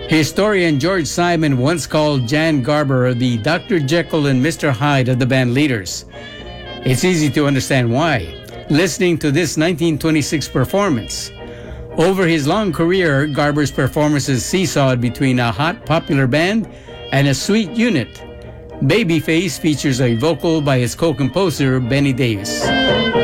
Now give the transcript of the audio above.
Historian George Simon once called Jan Garber the Dr. Jekyll and Mr. Hyde of the band leaders. It's easy to understand why, listening to this 1926 performance. Over his long career, Garber's performances seesawed between a hot, popular band and a sweet unit. Babyface features a vocal by his co-composer, Benny Davis.